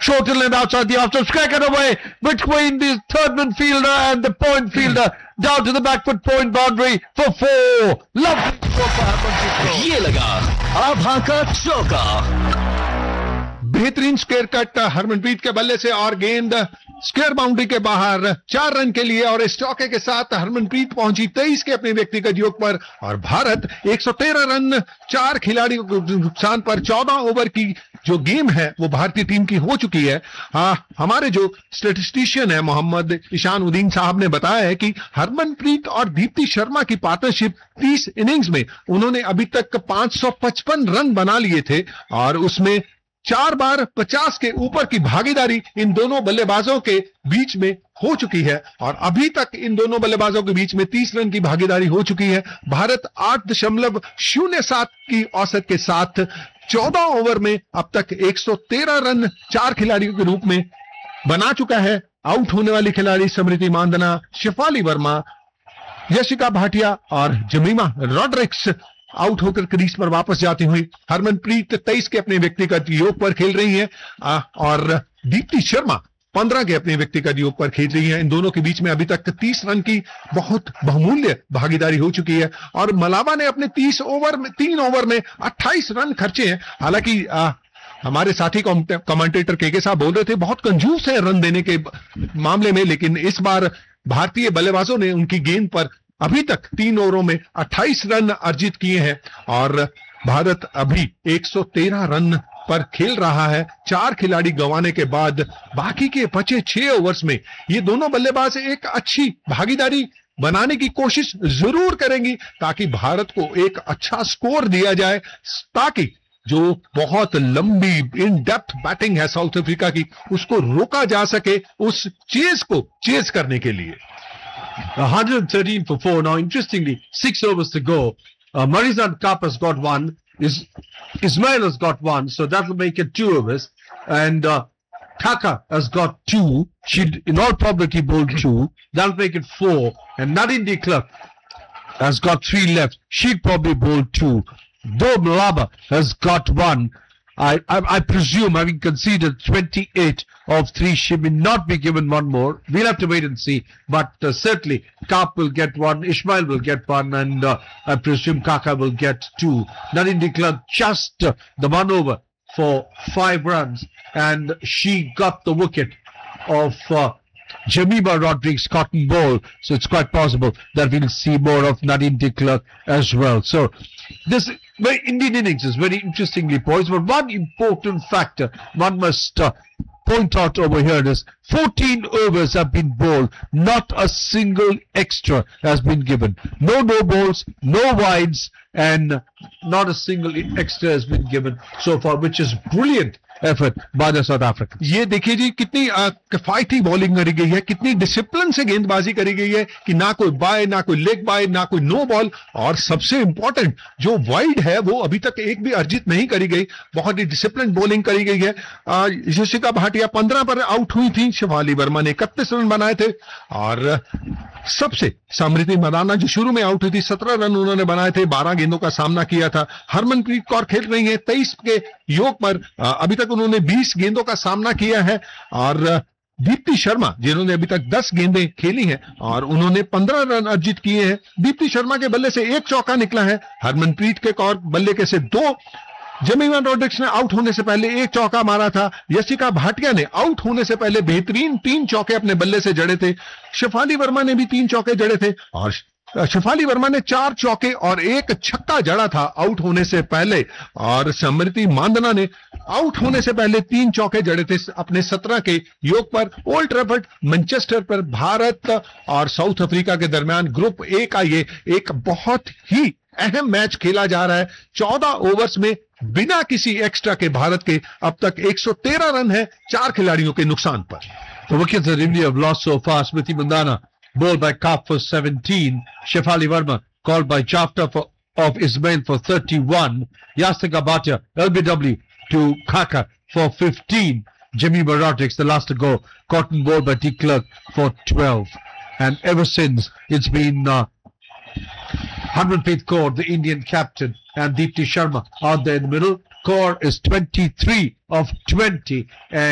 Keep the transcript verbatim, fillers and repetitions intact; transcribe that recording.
Shorten and outside the off-stump, crack it away between the third man fielder and the point fielder, down to the back foot point boundary for four. Lovely stroke for Harmanpreet Kaur. ये लगा आभा का चौका. बेहतरीन square cut Harmanpreet के बल्ले से और गेंद स्क्वायर बाउंड्री के बाहर चार रन के लिए, और इस चौके के साथ हरमनप्रीत पहुंची तेईस के अपने व्यक्तिगत योग पर, और भारत एक सौ तेरह रन चार खिलाड़ियों के नुकसान पर चौदह ओवर की जो गेम है वो भारतीय टीम की हो चुकी है. हाँ, हमारे जो स्टैटिस्टिशियन है मोहम्मद ईशान उद्दीन साहब ने बताया है कि हरमनप्रीत और दीप्ति शर्मा की पार्टनरशिप तीस इनिंग्स में उन्होंने अभी तक पांच सौ पचपन रन बना लिए थे, और उसमें चार बार पचास के ऊपर की भागीदारी इन दोनों बल्लेबाजों के बीच में हो चुकी है, और अभी तक इन दोनों बल्लेबाजों के बीच में तीस रन की भागीदारी हो चुकी है. भारत आठ दशमलव शून्य सात की औसत के साथ चौदह ओवर में अब तक एक सौ तेरह रन चार खिलाड़ियों के रूप में बना चुका है. आउट होने वाली खिलाड़ी स्मृति मांदना, शेफाली वर्मा, यशिका भाटिया और जमीमा रॉड्रिक्स आउट होकर क्रीज पर वापस जाती हुई. हरमनप्रीत तेईस के अपने व्यक्तिगत योग पर खेल रही है, और दीप्ति शर्मा पंद्रह के अपने व्यक्तिगत योग पर खेल रही है. इन दोनों के बीच में अभी तक तीस रन की बहुत बहुमूल्य भागीदारी हो चुकी है, और मलावा ने अपने तीस ओवर में तीन ओवर में अट्ठाईस रन खर्चे हैं. हालांकि हमारे साथी कमेंटेटर के के साहब बोल रहे थे बहुत कंजूस है रन देने के मामले में, लेकिन इस बार भारतीय बल्लेबाजों ने उनकी गेंद पर अभी तक तीन ओवरों में अट्ठाईस रन अर्जित किए हैं, और भारत अभी एक सौ तेरह रन पर खेल रहा है चार खिलाड़ी गंवाने के बाद. बाकी के बचे छह ओवर्स में ये दोनों बल्लेबाज एक अच्छी भागीदारी बनाने की कोशिश जरूर करेंगी, ताकि भारत को एक अच्छा स्कोर दिया जाए, ताकि जो बहुत लंबी इन डेप्थ बैटिंग है साउथ अफ्रीका की उसको रोका जा सके, उस चेज को चेज करने के लिए. one hundred thirteen for four. Now, interestingly, six overs to go. Uh, Marizan Kapp has got one. Is Ismail has got one, so that will make it two overs. And uh, Kaka has got two. She'd in all probability bowl two. That'll make it four. And Nadine de Klerk has got three left. She'd probably bowl two. Though Malaba has got one. I, I, I presume, having conceded twenty-eight of three, she may not be given one more. We'll have to wait and see. But uh, certainly, Kaap will get one, Ismail will get one, and uh, I presume Kaka will get two. Nadine de Klerk just uh, the one over for five runs, and she got the wicket of uh, Jemima Rodriguez cotton ball. So it's quite possible that we'll see more of Nadine de Klerk as well. So this very Indian innings is very interestingly poised, but one important factor one must uh, point out over here is fourteen overs have been bowled, not a single extra has been given. No no balls, no wides, and not a single extra has been given so far, which is brilliant effort by the South Africans. ये देखिए जी कितनी किफायती bowling करी गई है, कितनी discipline से गेंदबाजी करी गई है कि ना कोई बाय, ना कोई लेग बाय, ना कोई नो बॉल, और सबसे इंपॉर्टेंट जो वाइड है वो अभी तक एक भी अर्जित नहीं करी गई. बहुत ही डिसिप्लिन बॉलिंग करी गई है. यशिका भाटिया पंद्रह पर आउट हुई थी, शेफाली वर्मा ने इकतीस रन बनाए थे, और सबसे स्मृति मंदाना जो शुरू में आउट हुई थी सत्रह रन उन्होंने बनाए थे, बारह गेंदों का सामना किया था. हरमनप्रीत कौर खेल रही है तेईस के योग पर, अभी तक उन्होंने बीस गेंदों का सामना किया है, और दीप्ति शर्मा जिन्होंने अभी तक दस गेंदें खेली हैं और उन्होंने पंद्रह रन अर्जित किए हैं. दीप्ति शर्मा के बल्ले से एक चौका निकला है, हरमनप्रीत के कौर बल्ले के से दो. जमीमा रॉड्रिक्स ने आउट होने से पहले एक चौका मारा था. यशिका भाटिया ने आउट होने से पहले बेहतरीन तीन चौके अपने बल्ले से जड़े थे. शेफाली वर्मा ने भी तीन चौके जड़े थे, और शेफाली वर्मा ने चार चौके और एक छक्का जड़ा था आउट होने से पहले, और स्मृति मांदना ने आउट होने से पहले तीन चौके जड़े थे अपने सत्रह के योग पर. ओल्ड ट्रैफर्ड मैनचेस्टर पर भारत और साउथ अफ्रीका के दरमियान ग्रुप ए का ये एक बहुत ही अहम मैच खेला जा रहा है. चौदह ओवर्स में बिना किसी एक्स्ट्रा के भारत के अब तक एक सौ तेरह रन है चार खिलाड़ियों के नुकसान पर. The wickets that India have lost so far: Smriti Mandhana bowled by Kaap for seventeen, Shefali Verma called by Jafta for, of Ismail for thirty-one, Yasika Bhatia L B W to Kaka for fifteen, Jemima Rodriguez the last to go, cotton bowled by de Klerk for twelve, and ever since it's been uh, Harmanpreet Kaur, the Indian captain, and Deepti Sharma out there in the middle. Kaur is twenty-three of twenty, and